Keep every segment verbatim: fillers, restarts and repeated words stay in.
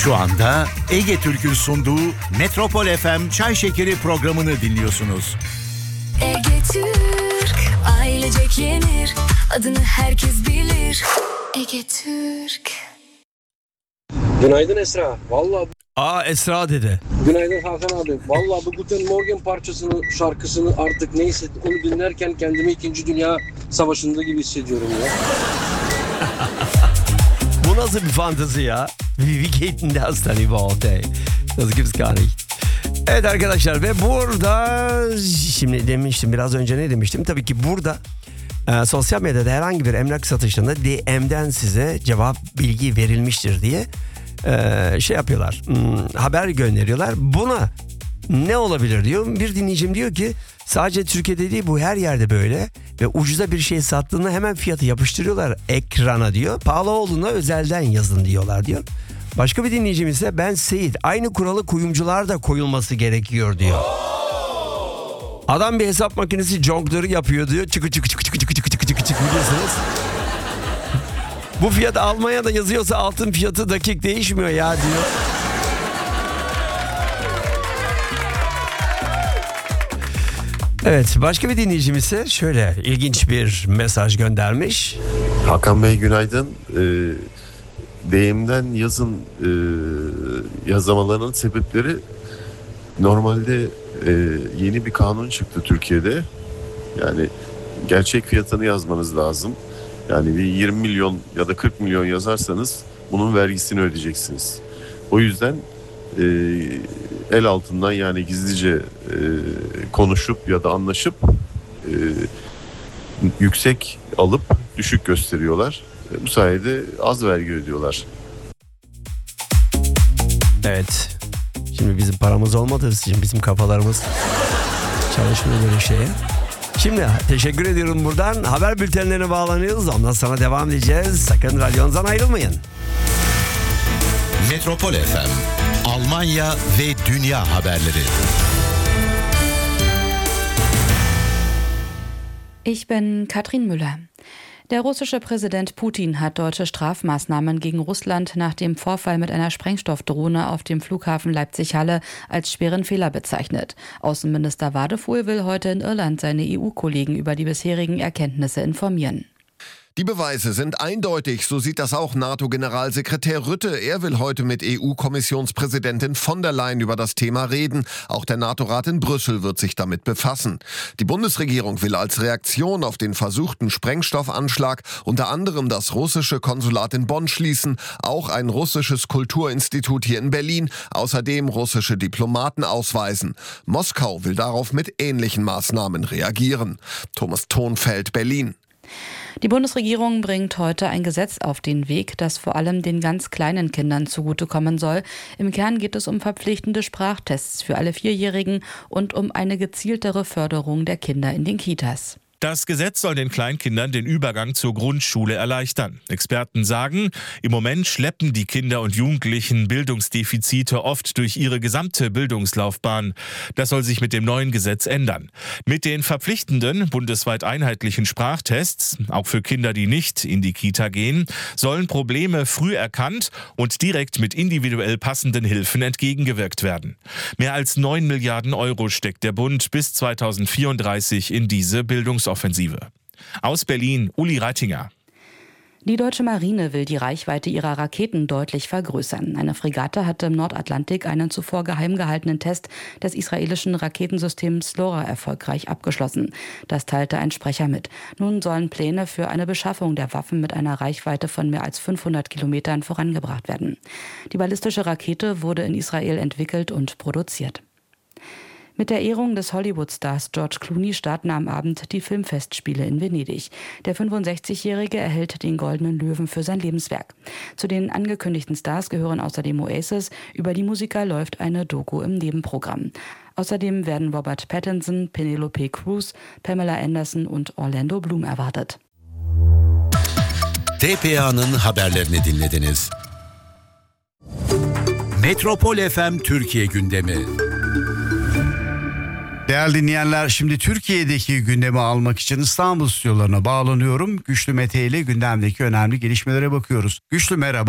Şu anda Ege Türk'ün sunduğu Metropol F M Çay Şekeri programını dinliyorsunuz. Ege Türk, ailecek yenir, adını herkes bilir. Ege Türk. Günaydın Esra. Vallahi Aa Esra dedi. günaydın Hakan abi. Vallahi bu Guten Morgen parçasını, şarkısını artık neyse onu dinlerken kendimi ikinci Dünya Savaşı'nda gibi hissediyorum ya. Bu nasıl bir fantezi ya? Wie geht denn das dann überhaupt? Das gibt's gar nicht. Evet arkadaşlar ve burada şimdi demiştim biraz önce ne demiştim? Tabii ki burada e, sosyal medyada herhangi bir emlak satışında D M'den size cevap bilgi verilmiştir diye e, şey yapıyorlar. Hmm, haber gönderiyorlar. Buna ne olabilir diyor. Bir dinleyicim diyor ki sadece Türkiye'de değil bu her yerde böyle ve ucuza bir şey sattığında hemen fiyatı yapıştırıyorlar ekrana diyor. Pahalı olduğunda özelden yazın diyorlar diyor. Başka bir dinleyicim ise ben Seyit aynı kuralı kuyumcular da koyulması gerekiyor diyor. Adam bir hesap makinesi jonglörü yapıyor diyor. Çıkı çıkı çıkı çıkı çıkı çıkı çıkı çıkı çıkı biliyorsunuz. Bu fiyat Almanya'da yazıyorsa altın fiyatı dakik değişmiyor ya diyor. Evet başka bir dinleyicim ise şöyle ilginç bir mesaj göndermiş. Hakan Bey günaydın. Ee, D M'den yazın e, yazamalarının sebepleri normalde e, yeni bir kanun çıktı Türkiye'de. Yani gerçek fiyatını yazmanız lazım. Yani bir yirmi milyon ya da kırk milyon yazarsanız bunun vergisini ödeyeceksiniz. O yüzden e, el altından yani gizlice e, konuşup ya da anlaşıp e, yüksek alıp düşük gösteriyorlar. Bu sayede az vergi ödüyorlar. Evet. Şimdi bizim paramız olmadığı için bizim kafalarımız çalışmıyor böyle şeye. Şimdi teşekkür ediyorum buradan. Haber bültenlerine bağlanıyoruz. Ondan sonra devam edeceğiz. Sakın radyonuzdan ayrılmayın. Metropol F M, Almanya ve dünya haberleri. Ich bin Katrin Müller. Der russische Präsident Putin hat deutsche Strafmaßnahmen gegen Russland nach dem Vorfall mit einer Sprengstoffdrohne auf dem Flughafen Leipzig-Halle als schweren Fehler bezeichnet. Außenminister Wadefuhl will heute in Irland seine E U-Kollegen über die bisherigen Erkenntnisse informieren. Die Beweise sind eindeutig, so sieht das auch NATO-Generalsekretär Rutte. Er will heute mit E U-Kommissionspräsidentin von der Leyen über das Thema reden. Auch der NATO-Rat in Brüssel wird sich damit befassen. Die Bundesregierung will als Reaktion auf den versuchten Sprengstoffanschlag unter anderem das russische Konsulat in Bonn schließen, auch ein russisches Kulturinstitut hier in Berlin, außerdem russische Diplomaten ausweisen. Moskau will darauf mit ähnlichen Maßnahmen reagieren. Thomas Thonfeld, Berlin. Die Bundesregierung bringt heute ein Gesetz auf den Weg, das vor allem den ganz kleinen Kindern zugutekommen soll. Im Kern geht es um verpflichtende Sprachtests für alle Vierjährigen und um eine gezieltere Förderung der Kinder in den Kitas. Das Gesetz soll den Kleinkindern den Übergang zur Grundschule erleichtern. Experten sagen, im Moment schleppen die Kinder und Jugendlichen Bildungsdefizite oft durch ihre gesamte Bildungslaufbahn. Das soll sich mit dem neuen Gesetz ändern. Mit den verpflichtenden, bundesweit einheitlichen Sprachtests, auch für Kinder, die nicht in die Kita gehen, sollen Probleme früh erkannt und direkt mit individuell passenden Hilfen entgegengewirkt werden. Mehr als neun Milliarden Euro steckt der Bund bis zweitausendvierunddreißig in diese Bildungsoffensive. Aus Berlin, Uli Reitinger. Die deutsche Marine will die Reichweite ihrer Raketen deutlich vergrößern. Eine Fregatte hatte im Nordatlantik einen zuvor geheim gehaltenen Test des israelischen Raketensystems Slora erfolgreich abgeschlossen. Das teilte ein Sprecher mit. Nun sollen Pläne für eine Beschaffung der Waffen mit einer Reichweite von mehr als fünfhundert Kilometern vorangebracht werden. Die ballistische Rakete wurde in Israel entwickelt und produziert. Mit der Ehrung des Hollywood-Stars George Clooney starten am Abend die Filmfestspiele in Venedig. Der fünfundsechzigjährige erhält den Goldenen Löwen für sein Lebenswerk. Zu den angekündigten Stars gehören außerdem Oasis. Über die Musiker läuft eine Doku im Nebenprogramm. Außerdem werden Robert Pattinson, Penelope Cruz, Pamela Anderson und Orlando Bloom erwartet. T P A'nın haberlerini dinlediniz. Metropol F M Türkiye gündemi. Değerli dinleyenler, şimdi Türkiye'deki gündemi almak için İstanbul stüdyolarına bağlanıyorum. Güçlü Mete ile gündemdeki önemli gelişmelere bakıyoruz. Güçlü merhaba.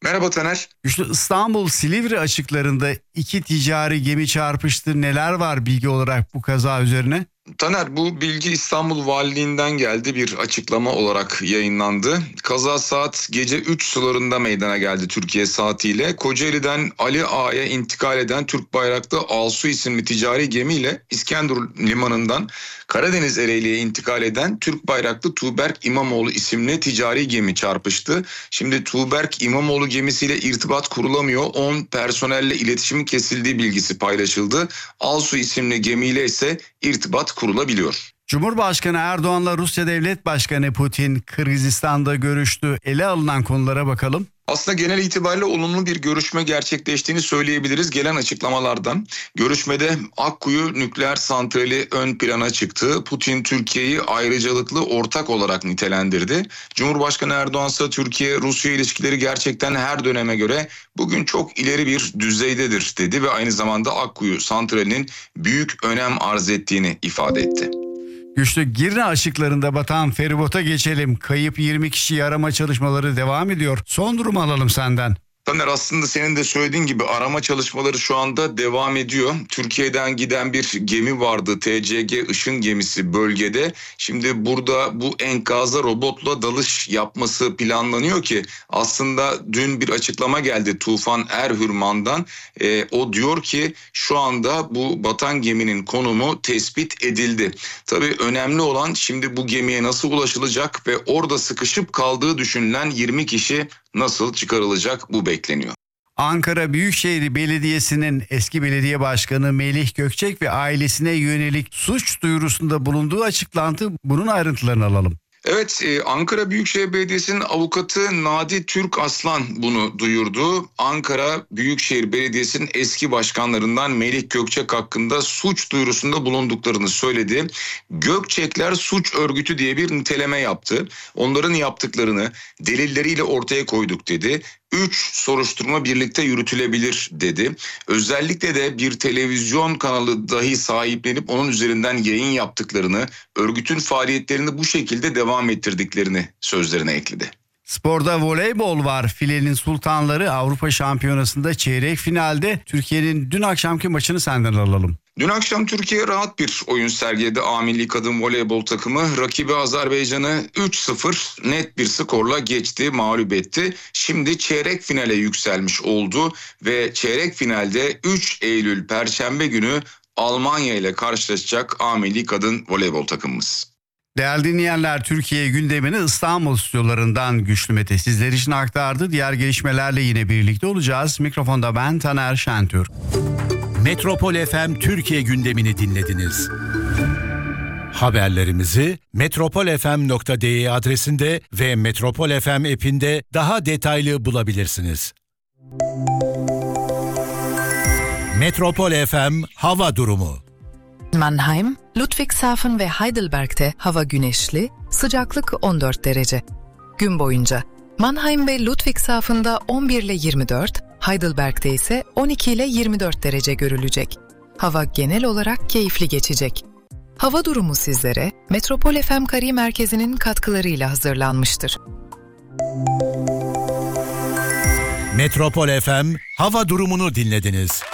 Merhaba Taner. Güçlü, İstanbul Silivri açıklarında iki ticari gemi çarpıştı. Neler var bilgi olarak bu kaza üzerine? Taner, bu bilgi İstanbul Valiliğinden geldi, bir açıklama olarak yayınlandı. Kaza saat gece üç sularında meydana geldi Türkiye saatiyle. Kocaeli'den Ali Ağa'ya intikal eden Türk bayraklı Alsu isimli ticari gemiyle İskenderun limanından Karadeniz Ereğli'ye intikal eden Türk bayraklı Tuğberk İmamoğlu isimli ticari gemi çarpıştı. Şimdi Tuğberk İmamoğlu gemisiyle irtibat kurulamıyor. on personelle iletişimin kesildiği bilgisi paylaşıldı. Alsu isimli gemiyle ise irtibat kurulabiliyor. Cumhurbaşkanı Erdoğan'la Rusya Devlet Başkanı Putin Kırgızistan'da görüştü. Ele alınan konulara bakalım. Aslında genel itibariyle olumlu bir görüşme gerçekleştiğini söyleyebiliriz gelen açıklamalardan. Görüşmede Akkuyu nükleer santrali ön plana çıktı. Putin Türkiye'yi ayrıcalıklı ortak olarak nitelendirdi. Cumhurbaşkanı Erdoğan ise Türkiye-Rusya ilişkileri gerçekten her döneme göre bugün çok ileri bir düzeydedir dedi ve aynı zamanda Akkuyu santralinin büyük önem arz ettiğini ifade etti. Güçlü, Girne açıklarında batan feribota geçelim. Kayıp yirmi kişiyi arama çalışmaları devam ediyor. Son durumu alalım senden. Taner, aslında senin de söylediğin gibi arama çalışmaları şu anda devam ediyor. Türkiye'den giden bir gemi vardı, T C G Işın gemisi bölgede. Şimdi burada bu enkaza robotla dalış yapması planlanıyor ki aslında dün bir açıklama geldi Tufan Erhürman'dan. E, o diyor ki şu anda bu batan geminin konumu tespit edildi. Tabii önemli olan şimdi bu gemiye nasıl ulaşılacak ve orada sıkışıp kaldığı düşünülen yirmi kişi nasıl çıkarılacak, bu bekleniyor. Ankara Büyükşehir Belediyesi'nin eski belediye başkanı Melih Gökçek ve ailesine yönelik suç duyurusunda bulunduğu açıklandı. Bunun ayrıntılarını alalım. Evet, Ankara Büyükşehir Belediyesi'nin avukatı Nadi Türk Aslan bunu duyurdu. Ankara Büyükşehir Belediyesi'nin eski başkanlarından Melih Gökçek hakkında suç duyurusunda bulunduklarını söyledi. Gökçekler suç örgütü diye bir niteleme yaptı. Onların yaptıklarını delilleriyle ortaya koyduk dedi. Üç soruşturma birlikte yürütülebilir dedi. Özellikle de bir televizyon kanalı dahi sahiplenip onun üzerinden yayın yaptıklarını, örgütün faaliyetlerini bu şekilde devam ettirdiklerini sözlerine ekledi. Sporda voleybol var. Filenin Sultanları Avrupa Şampiyonası'nda çeyrek finalde. Türkiye'nin dün akşamki maçını senden alalım. Dün akşam Türkiye rahat bir oyun sergiledi. A Milli Kadın Voleybol takımı rakibi Azerbaycan'ı üç sıfır net bir skorla geçti, mağlup etti. Şimdi çeyrek finale yükselmiş oldu ve çeyrek finalde üç Eylül Perşembe günü Almanya ile karşılaşacak A Milli Kadın Voleybol takımımız. Değerli dinleyenler, Türkiye gündemini İstanbul stüdyolarından Güçlü Mete sizler için aktardı. Diğer gelişmelerle yine birlikte olacağız. Mikrofonda ben Taner Şentürk. Metropol F M Türkiye gündemini dinlediniz. Haberlerimizi metropol f m nokta d e adresinde ve Metropol F M app'inde daha detaylı bulabilirsiniz. Metropol F M hava durumu. Mannheim, Ludwigshafen ve Heidelberg'te hava güneşli, sıcaklık on dört derece. Gün boyunca Mannheim ve Ludwigshafen'da on bir ile yirmi dört, Heidelberg'de ise on iki ile yirmi dört derece görülecek. Hava genel olarak keyifli geçecek. Hava durumu sizlere Metropol F M Kari Merkezi'nin katkılarıyla hazırlanmıştır. Metropol F M hava durumunu dinlediniz.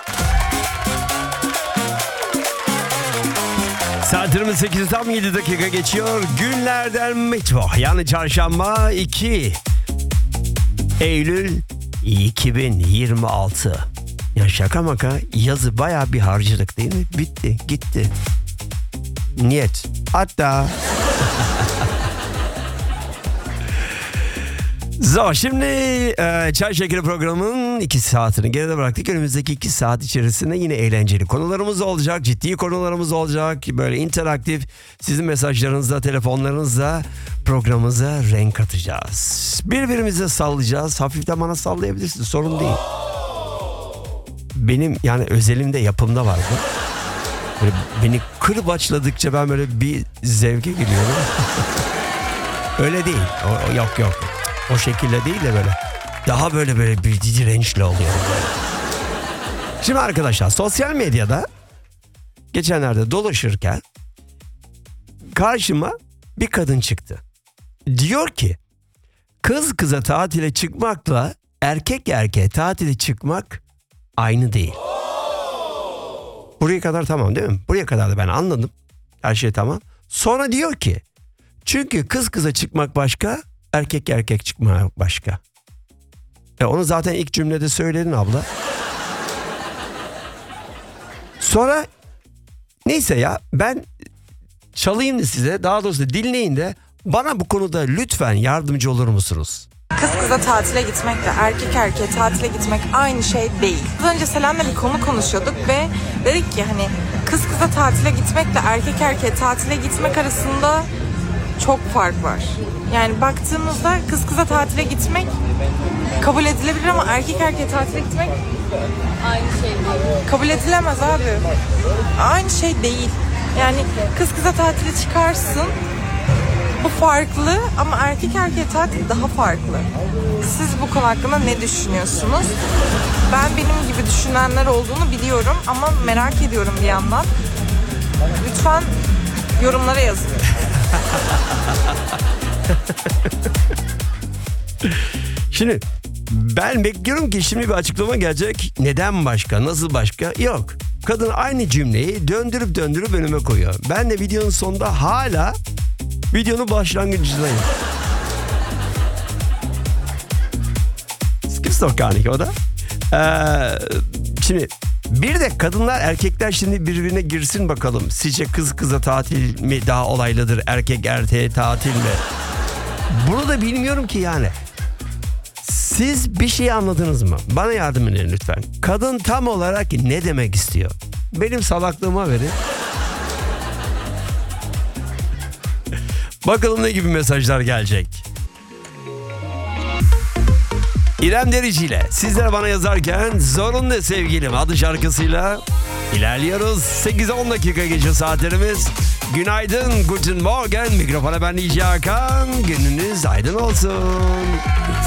Saatlerimiz sekiz tam yedi dakika geçiyor. Günlerden Metro, yani çarşamba iki Eylül iki bin yirmi altı. Ya şaka maka yazı bayağı bir harcadık değil mi? Bitti gitti. Niyet. Hatta So, şimdi e, Çay Şekeri programının iki saatini geride bıraktık. Önümüzdeki iki saat içerisinde yine eğlenceli konularımız olacak. Ciddi konularımız olacak. Böyle interaktif, sizin mesajlarınızla, telefonlarınızla programımıza renk katacağız. Birbirimize sallayacağız. Hafiften bana sallayabilirsiniz. Sorun değil. Benim yani özelimde, yapımda var bu. Böyle beni kırbaçladıkça ben böyle bir zevke giriyorum. Öyle değil. O, yok yok. O şekilde değil de böyle daha böyle böyle bir dirençli oluyor. Şimdi arkadaşlar, sosyal medyada geçenlerde dolaşırken karşıma bir kadın çıktı. Diyor ki kız kıza tatile çıkmakla erkek erkeğe tatile çıkmak aynı değil. Buraya kadar tamam değil mi? Buraya kadar da ben anladım. Her şey tamam. Sonra diyor ki çünkü kız kıza çıkmak başka, erkek erkek çıkmak başka. E onu zaten ilk cümlede söyledin abla. Sonra neyse ya ben çalayım da size, daha doğrusu dinleyin de bana bu konuda lütfen yardımcı olur musunuz? Kız kıza tatile gitmekle erkek erkeğe tatile gitmek aynı şey değil. Az önce Selen'le bir konu konuşuyorduk ve dedik ki hani kız kıza tatile gitmekle erkek erkeğe tatile gitmek arasında çok fark var. Yani baktığımızda kız kıza tatile gitmek kabul edilebilir ama erkek erkeğe tatile gitmek aynı şey değil. Kabul edilemez abi. Aynı şey değil. Yani kız kıza tatile çıkarsın. Bu farklı ama erkek erkeğe tatil daha farklı. Siz bu konu hakkında ne düşünüyorsunuz? Ben benim gibi düşünenler olduğunu biliyorum ama merak ediyorum bir yandan. Lütfen yorumlara yazın. Şimdi ben bekliyorum ki şimdi bir açıklama gelecek. Neden başka? Nasıl başka? Yok. Kadın aynı cümleyi döndürüp döndürüp önüme koyuyor. Ben de videonun sonunda hala videonun başlangıcındayım. Skipstok gar nicht, oder? Ee, şimdi bir de kadınlar erkekler şimdi birbirine girsin bakalım. Sizce kız kıza tatil mi daha olaylıdır? Erkek erkeğe tatil mi? Bunu da bilmiyorum ki yani. Siz bir şey anladınız mı? Bana yardım edin lütfen. Kadın tam olarak ne demek istiyor? Benim salaklığıma verin. Bakalım ne gibi mesajlar gelecek. İrem Derici ile sizler bana yazarken Zorunlu Sevgilim adlı şarkısıyla ilerliyoruz. sekiz on dakika gece saatlerimiz. Günaydın, guten Morgen. Mikrofona ben D J Hakan. Gününüz aydın olsun.